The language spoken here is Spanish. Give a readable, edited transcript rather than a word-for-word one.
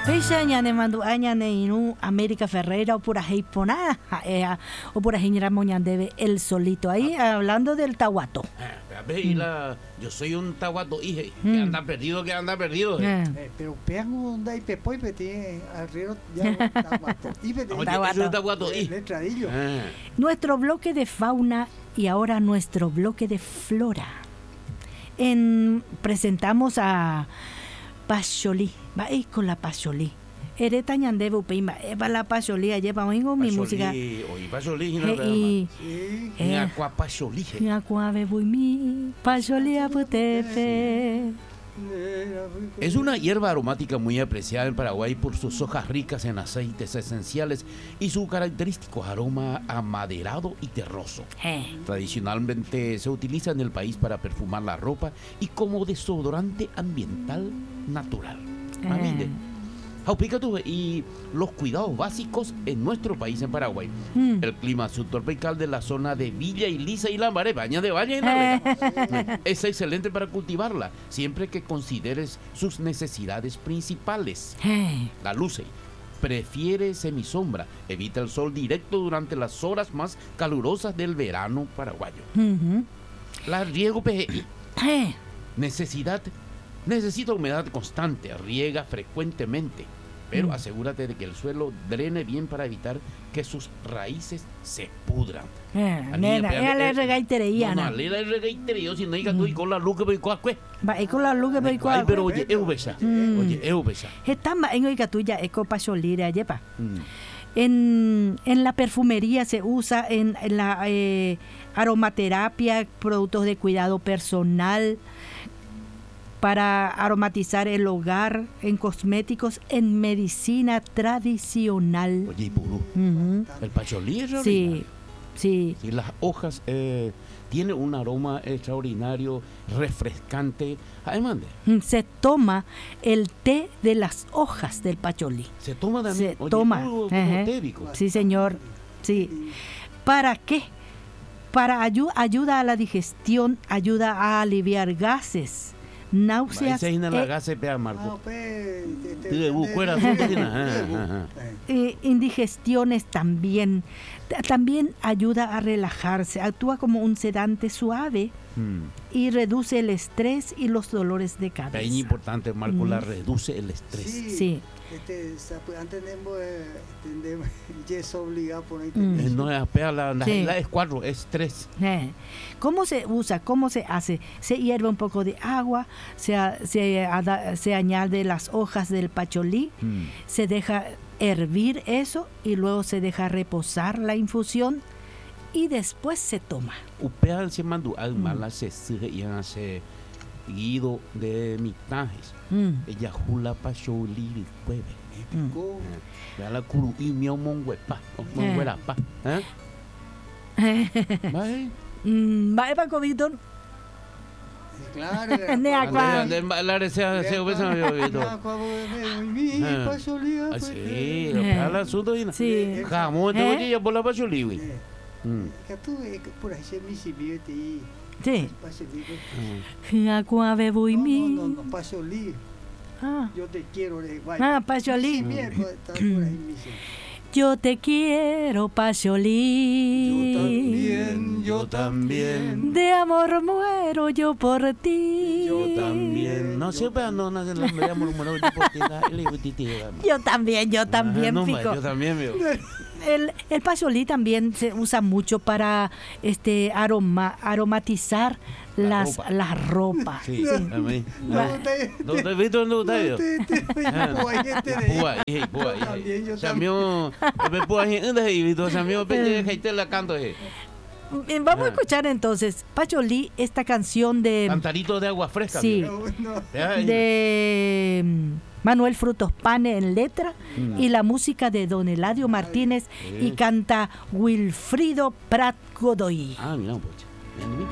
Veja ñane mandu añane inu América Ferreira o pura heiponada o pura hiñramo ñandebe el solito ahí hablando del tahuato. Yo soy un tahuato hije, que anda perdido. Pero pegan un dai pepoi peti arriero ya tahuato. Es un tahuato hije. Letradillo. Nuestro bloque de fauna y ahora nuestro bloque de flora. Presentamos a Pacholí, va ahí con la Pacholí. Ereta ñandebe upeima, eva la Pacholí, allá vamos mi música. Oye, Pacholí, y aqua Pacholí. y aqua bebuimi, Pacholí aputefe. Es una hierba aromática muy apreciada en Paraguay por sus hojas ricas en aceites esenciales y su característico aroma amaderado y terroso. Tradicionalmente se utiliza en el país para perfumar la ropa y como desodorante ambiental natural. Y los cuidados básicos en nuestro país, en Paraguay. El clima subtropical de la zona de Villa y Lisa y Lambaré, Baña de Valle y Navega, es excelente para cultivarla, siempre que consideres sus necesidades principales. La luce prefiere semisombra, evita el sol directo durante las horas más calurosas del verano paraguayo. La riego necesita humedad constante, riega frecuentemente, pero asegúrate de que el suelo drene bien para evitar que sus raíces se pudran. Le regaitería. No, le regaitería, si no hay tú y con la luz que voy cuacue. Va, y con la luz que voy cuacue. Pero oye, es obesa. Estamba en oiga tuya, eco Pacholí, ayepa. En la perfumería se usa, en la aromaterapia, productos de cuidado personal, para aromatizar el hogar, en cosméticos, en medicina tradicional. Oye, y puro. El Pacholí es Sí. Sí, las hojas tienen un aroma extraordinario, refrescante. Además, se toma el té de las hojas del Pacholí. Se toma también. Se toma. Sí, señor. Sí. ¿Para qué? Para ayuda a la digestión, ayuda a aliviar gases, náuseas, indigestiones también. También ayuda a relajarse, actúa como un sedante suave y reduce el estrés y los dolores de cabeza. Es importante, Marco, la reduce el estrés. Sí. Entendemos, es obligado por ahí. No es la es 4, es 3. ¿Cómo se usa? ¿Cómo se hace? Se hierve un poco de agua, se añade las hojas del Pacholí, se deja hervir eso y luego se deja reposar la infusión y después se toma. Upean se mandó al mala se sigue y hace guido de mitajes. Ella jula Pacholí puebe. Ya la curu y mi monguepa, monguerapa. Va para Covidón. Claro. Sí, jamón te voy a por la Pacholí, güey. Sí. Agua bebo y mi. No, Pacholí. Yo te quiero. Pacholí. Yo te quiero, Pacholí. Yo también. De amor muero yo por ti. Yo también. No sé, pero no de amor muero yo por ti. Yo también, Pico. Yo también, veo. El Pacholí también se usa mucho para aromatizar las ropas. Sí. A mí. ¿No te has visto dónde está yo? Vamos a escuchar entonces, Pacholí, esta canción de Cantarito de agua fresca. Sí, de Manuel Frutos Pane en letra y la música de Don Eladio Martínez y canta Wilfrido Prat Godoy. Mira, pues.